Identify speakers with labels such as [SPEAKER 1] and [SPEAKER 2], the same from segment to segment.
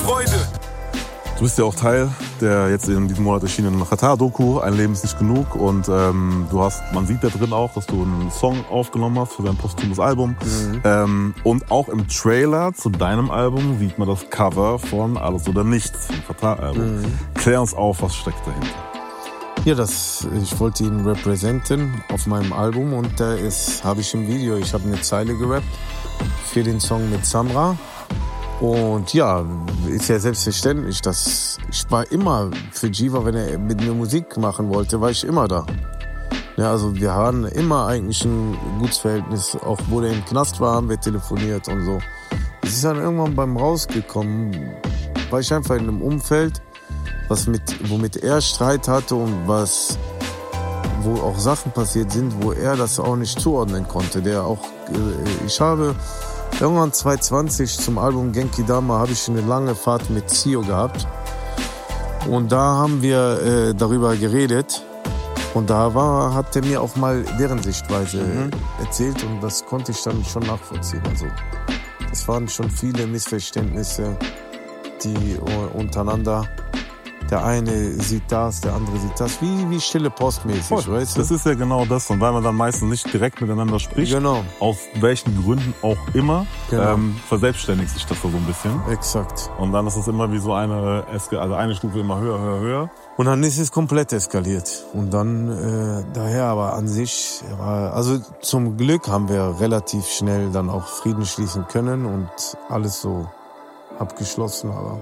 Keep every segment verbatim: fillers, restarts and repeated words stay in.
[SPEAKER 1] Freude.
[SPEAKER 2] Du bist ja auch Teil der jetzt in diesem Monat erschienenen Xatar-Doku, Ein Leben ist nicht genug. Und ähm, du hast, man sieht da drin auch, dass du einen Song aufgenommen hast für dein posthumes Album. Mhm. Ähm, und auch im Trailer zu deinem Album sieht man das Cover von Alles oder Nichts, vom Xatar-Album. Mhm. Klär uns auf, was steckt dahinter?
[SPEAKER 3] Ja, das, ich wollte ihn representen auf meinem Album und da ist, habe ich im Video, ich habe eine Zeile gerappt für den Song mit Samra. Und ja, ist ja selbstverständlich, dass ich war immer für Jiva, wenn er mit mir Musik machen wollte, war ich immer da. Ja, also wir hatten immer eigentlich ein gutes Verhältnis, auch wo er im Knast war, haben wir telefoniert und so. Es ist dann irgendwann beim Rausgekommen, war ich einfach in einem Umfeld, was mit, womit er Streit hatte und was, wo auch Sachen passiert sind, wo er das auch nicht zuordnen konnte. Der auch, ich habe irgendwann zwanzig zwanzig zum Album Genki Dama habe ich eine lange Fahrt mit Sio gehabt und da haben wir äh, darüber geredet und da war, hat er mir auch mal deren Sichtweise mhm. erzählt und das konnte ich dann schon nachvollziehen. Also das waren schon viele Missverständnisse, die untereinander, der eine sieht das, der andere sieht das, wie, wie stille Post mäßig,
[SPEAKER 2] Voll.
[SPEAKER 3] weißt du?
[SPEAKER 2] Das ist ja genau das. Und weil man dann meistens nicht direkt miteinander spricht,
[SPEAKER 3] genau.
[SPEAKER 2] aus welchen Gründen auch immer,
[SPEAKER 3] Genau.
[SPEAKER 2] ähm, verselbstständigt sich das so ein bisschen.
[SPEAKER 3] Exakt.
[SPEAKER 2] Und dann ist es immer wie so eine, Eska- also eine Stufe immer höher, höher, höher.
[SPEAKER 3] Und dann ist es komplett eskaliert. Und dann äh, daher, aber an sich, war, also zum Glück haben wir relativ schnell dann auch Frieden schließen können und alles so abgeschlossen, aber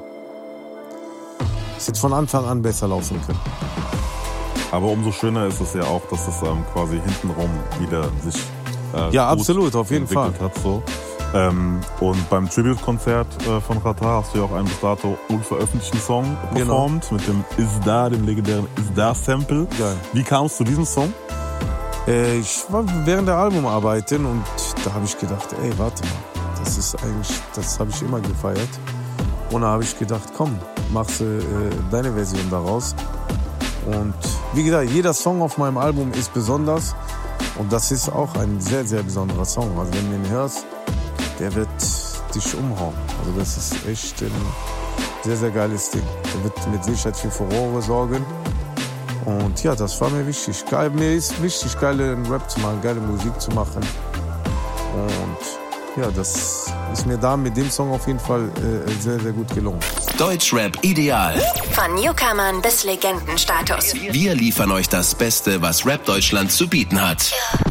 [SPEAKER 3] es hätte von Anfang an besser laufen können.
[SPEAKER 2] Aber umso schöner ist es ja auch, dass es ähm, quasi hintenrum wieder sich äh,
[SPEAKER 3] Ja,
[SPEAKER 2] gut
[SPEAKER 3] absolut, auf jeden Fall.
[SPEAKER 2] entwickelt hat. So. Ähm, und beim Tribute-Konzert äh, von Xatar hast du ja auch einen bis dato unveröffentlichten Song performt, genau. mit dem Is Da, dem legendären Is Da-Sample.
[SPEAKER 3] Geil.
[SPEAKER 2] Wie kam es zu diesem Song?
[SPEAKER 3] Äh, ich war während der Albumarbeiten und da habe ich gedacht, ey, warte mal, das ist eigentlich, das habe ich immer gefeiert. Und da habe ich gedacht, komm, machst du äh, deine Version daraus. Und wie gesagt, jeder Song auf meinem Album ist besonders. Und das ist auch ein sehr, sehr besonderer Song. Also wenn du ihn hörst, der wird dich umhauen. Also das ist echt ein sehr, sehr geiles Ding. Der wird mit Sicherheit für Furore sorgen. Und ja, das war mir wichtig. Geil, mir ist wichtig, geile Rap zu machen, geile Musik zu machen. Und ja, das ist mir da mit dem Song auf jeden Fall äh, sehr, sehr gut gelungen.
[SPEAKER 4] Deutschrap ideal.
[SPEAKER 5] Von Newcomern bis Legendenstatus.
[SPEAKER 4] Wir liefern euch das Beste, was Rap Deutschland zu bieten hat.